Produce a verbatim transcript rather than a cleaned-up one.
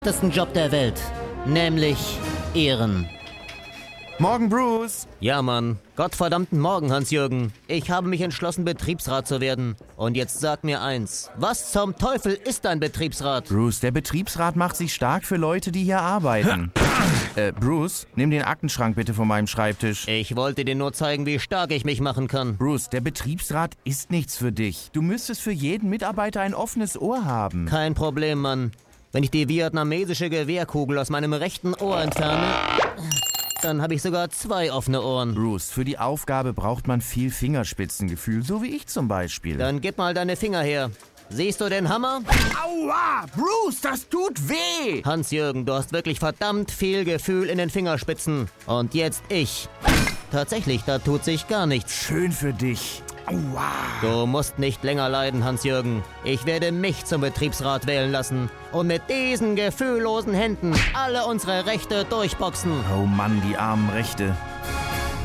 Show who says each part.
Speaker 1: besten Job der Welt, nämlich Ehren.
Speaker 2: Morgen, Bruce.
Speaker 1: Ja, Mann. Gottverdammten Morgen, Hans-Jürgen. Ich habe mich entschlossen, Betriebsrat zu werden. Und jetzt sag mir eins. Was zum Teufel ist ein Betriebsrat?
Speaker 2: Bruce, der Betriebsrat macht sich stark für Leute, die hier arbeiten. äh, Bruce, nimm den Aktenschrank bitte von meinem Schreibtisch.
Speaker 1: Ich wollte dir nur zeigen, wie stark ich mich machen kann.
Speaker 2: Bruce, der Betriebsrat ist nichts für dich. Du müsstest für jeden Mitarbeiter ein offenes Ohr haben.
Speaker 1: Kein Problem, Mann. Wenn ich die vietnamesische Gewehrkugel aus meinem rechten Ohr entferne, dann habe ich sogar zwei offene Ohren.
Speaker 2: Bruce, für die Aufgabe braucht man viel Fingerspitzengefühl, so wie ich zum Beispiel.
Speaker 1: Dann gib mal deine Finger her. Siehst du den Hammer?
Speaker 2: Aua! Bruce, das tut weh!
Speaker 1: Hans-Jürgen, du hast wirklich verdammt viel Gefühl in den Fingerspitzen. Und jetzt ich. Tatsächlich, da tut sich gar nichts.
Speaker 2: Schön für dich. Aua!
Speaker 1: Du musst nicht länger leiden, Hans-Jürgen. Ich werde mich zum Betriebsrat wählen lassen und mit diesen gefühllosen Händen alle unsere Rechte durchboxen.
Speaker 2: Oh Mann, die armen Rechte.